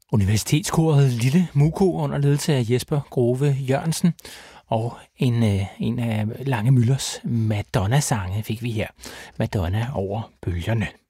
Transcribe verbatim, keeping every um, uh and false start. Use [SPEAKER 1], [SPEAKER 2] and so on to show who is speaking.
[SPEAKER 1] Universitetskoret Lille Muko under ledelse af Jesper Grove Jørgensen og en, øh, en af Lange Müllers Madonna-sange fik vi her. Madonna over bølgerne.